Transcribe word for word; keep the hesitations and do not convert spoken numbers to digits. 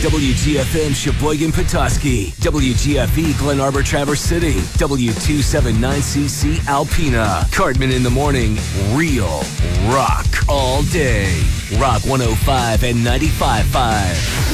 W G F M Sheboygan Petoskey, W G F E Glen Arbor Traverse City, W two seventy-nine C C Alpena, Cartman in the Morning, real rock all day. Rock one oh five and ninety-five point five.